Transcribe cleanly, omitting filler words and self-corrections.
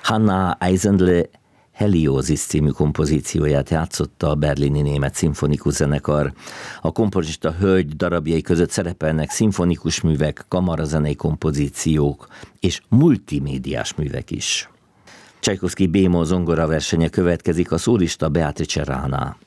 Hanna Eisenle Heliózis című kompozícióját játszotta a berlini német szimfonikus zenekar. A komponista hölgy darabjai között szerepelnek szimfonikus művek, kamarazenei kompozíciók és multimédiás művek is. Csajkovszky B-moll zongora versenye következik, a szólista Beatrice Rana.